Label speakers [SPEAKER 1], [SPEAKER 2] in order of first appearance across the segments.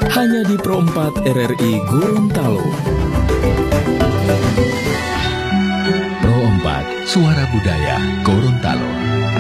[SPEAKER 1] hanya di Pro 4 RRI Gorontalo. Pro 4, Suara Budaya Gorontalo.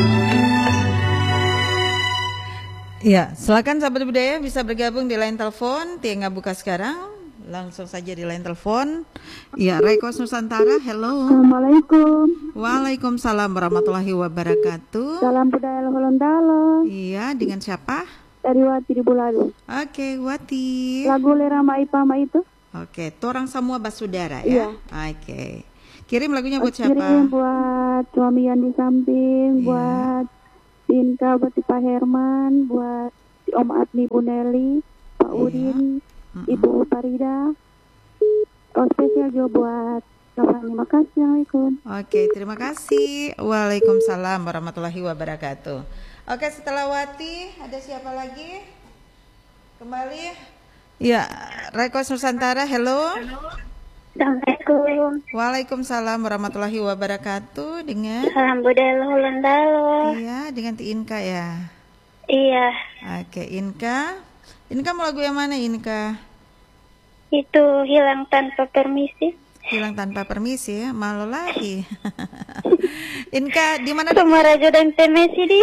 [SPEAKER 2] Ya, silakan sahabat budaya bisa bergabung di line telepon. Tia buka sekarang, langsung saja di line telepon. Ya, Request Nusantara, hello.
[SPEAKER 3] Assalamualaikum.
[SPEAKER 2] Waalaikumsalam warahmatullahi wabarakatuh.
[SPEAKER 3] Salam budaya Gorontalo.
[SPEAKER 2] Iya, dengan siapa?
[SPEAKER 3] Dari Wati di Buladu.
[SPEAKER 2] Oke, Wati.
[SPEAKER 3] Lagu Lera Maipama itu.
[SPEAKER 2] Oke, torang semua basudara ya.
[SPEAKER 3] Iya.
[SPEAKER 2] Oke. Kirim lagunya buat siapa?
[SPEAKER 3] Kirim buat suami yang di samping,
[SPEAKER 2] Iya.
[SPEAKER 3] buat Dinka, buat Pak Herman, buat Om Adni Bu Nelly, Pak
[SPEAKER 2] Iya.
[SPEAKER 3] Udin, Ibu Farida. Oh, spesial juga buat Kafani. Makasih. Assalamualaikum.
[SPEAKER 2] Oke, terima kasih. Waalaikumsalam warahmatullahi wabarakatuh. Oke, setelah Wati, ada siapa lagi? Kembali. Ya, Request Nusantara, hello.
[SPEAKER 3] Assalamualaikum.
[SPEAKER 2] Waalaikumsalam warahmatullahi wabarakatuh. Dengan?
[SPEAKER 3] Salam budaya Gorontalo.
[SPEAKER 2] Iya, dengan Ti Inka ya.
[SPEAKER 3] Iya,
[SPEAKER 2] Oke, Inka. Inka mau lagu yang mana, Inka?
[SPEAKER 3] itu hilang tanpa permisi.
[SPEAKER 2] Hilang tanpa permisi ya, malu lagi. Inka, di mana?
[SPEAKER 3] Sama Rajo dan Temesi di.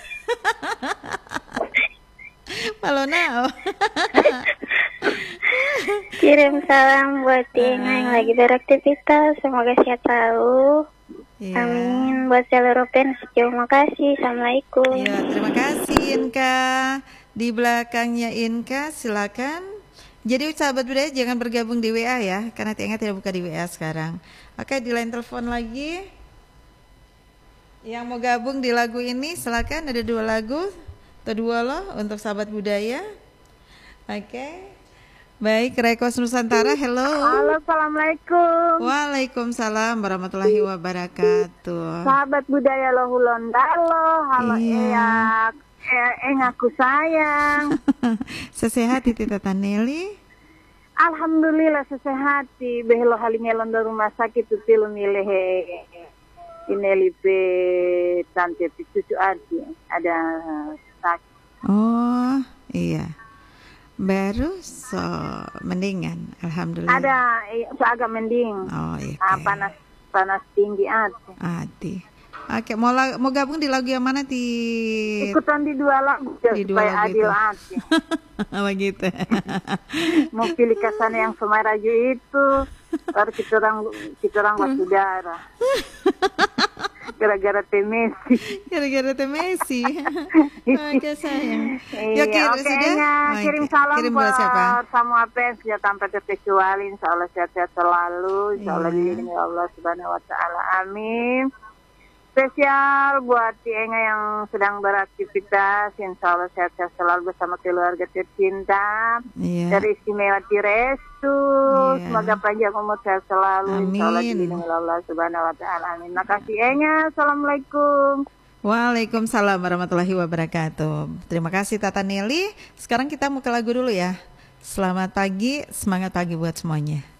[SPEAKER 2] Malu nao.
[SPEAKER 3] Kirim salam buat Tina yang lagi beraktivitas. Semoga sehat selalu.
[SPEAKER 2] Iya.
[SPEAKER 3] Amin. Buat seluruh fans, terima kasih. Assalamualaikum.
[SPEAKER 2] Iya, terima kasih Inka. Di belakangnya Inka, silakan. Jadi sahabat budaya jangan bergabung di WA ya, karena Tia tidak buka di WA sekarang. Oke, di line telepon lagi. Yang mau gabung di lagu ini silakan, ada 2 lagu atau 2 loh untuk sahabat budaya. Oke. Baik, Request Nusantara, hello.
[SPEAKER 3] Halo, assalamualaikum.
[SPEAKER 2] Waalaikumsalam warahmatullahi wabarakatuh.
[SPEAKER 3] Sahabat budaya Lohulondalo. Halo,
[SPEAKER 2] Iya.
[SPEAKER 3] aku sayang.
[SPEAKER 2] Sesehat itu Tata Nelly.
[SPEAKER 3] Alhamdulillah sesehati. Behelo halingelon dari rumah sakit itu tilu milih inelipe tante cucu Adi ada sakit.
[SPEAKER 2] Oh, iya. Baru mendingan, alhamdulillah.
[SPEAKER 3] Ada agak mending.
[SPEAKER 2] Oh, iya.
[SPEAKER 3] Panas tinggi Adi.
[SPEAKER 2] Adi. Oke, mau gabung di lagu yang mana
[SPEAKER 3] Ikutan di 2 lagu
[SPEAKER 2] Di 2
[SPEAKER 3] supaya
[SPEAKER 2] lagu
[SPEAKER 3] adil
[SPEAKER 2] itu.
[SPEAKER 3] Adi.
[SPEAKER 2] Begitu.
[SPEAKER 3] Mau pilih kesan yang semaraju itu, baru kita orang bersaudara. Gara-gara Temesi.
[SPEAKER 2] Gara-gara Temesi. Oke, sayang.
[SPEAKER 3] Iya, oke, kirim salam
[SPEAKER 2] Kirim buat siapa?
[SPEAKER 3] buat semua fans ya tanpa terkecuali. Insya Allah sehat-sehat selalu. Insya Allah dilindungi Allah Subhanahu Wa Taala. Amin. Spesial buat Tienga yang sedang beraktivitas. Insya Allah sehat-sehat selalu bersama keluarga tercinta.
[SPEAKER 2] Iya.
[SPEAKER 3] Dari istimewa Restu.
[SPEAKER 2] Iya.
[SPEAKER 3] Semoga panjang umur sehat selalu. Insya Allah
[SPEAKER 2] Amin.
[SPEAKER 3] dilindungi Allah Subhanahu Wa Taala. Amin. Makasih Enga. Assalamualaikum.
[SPEAKER 2] Waalaikumsalam warahmatullahi wabarakatuh. Terima kasih Tata Nelly. Sekarang kita mau ke lagu dulu ya. Selamat pagi, semangat pagi buat semuanya.